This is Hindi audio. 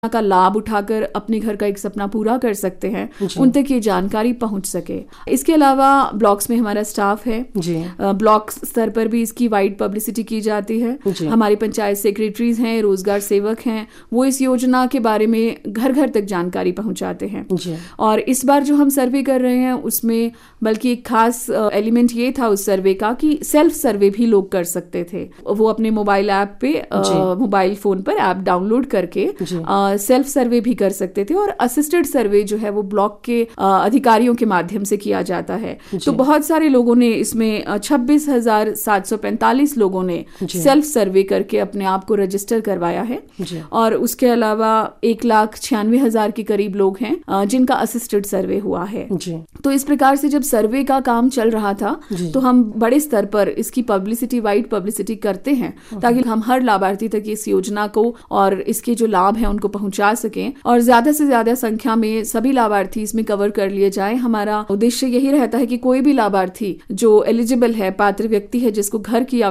का लाभ उठाकर अपने घर का एक सपना पूरा कर सकते हैं, उन तक ये जानकारी पहुंच सके। इसके अलावा ब्लॉक्स में हमारा स्टाफ है, ब्लॉक स्तर पर भी इसकी वाइड पब्लिसिटी की जाती है। हमारे पंचायत सेक्रेटरीज हैं, रोजगार सेवक हैं, वो इस योजना के बारे में घर घर तक जानकारी पहुंचाते हैं। और इस बार जो हम सर्वे कर रहे हैं उसमें बल्कि एक खास एलिमेंट ये था उस सर्वे का कि सेल्फ सर्वे भी लोग कर सकते थे। वो अपने मोबाइल ऐप पे मोबाइल फोन पर ऐप डाउनलोड करके सेल्फ सर्वे भी कर सकते थे, और असिस्टेड सर्वे जो है वो ब्लॉक के अधिकारियों के माध्यम से किया जाता है। तो बहुत सारे लोगों ने इसमें 26,745 लोगों ने सेल्फ सर्वे करके अपने आप को रजिस्टर करवाया है। और उसके अलावा 1,96,000 के करीब लोग हैं जिनका असिस्टेड सर्वे हुआ है। तो इस प्रकार से जब सर्वे का काम चल रहा था तो हम बड़े स्तर पर इसकी पब्लिसिटी, वाइड पब्लिसिटी करते हैं ताकि हम हर लाभार्थी तक इस योजना को और इसके जो लाभ हैं उनको पहुंचा सकें, और ज्यादा से ज्यादा संख्या में सभी लाभार्थी इसमें कवर कर लिए जाएं। हमारा उद्देश्य यही रहता है कि कोई भी लाभार्थी जो एलिजिबल है, पात्र व्यक्ति है, जिसको घर की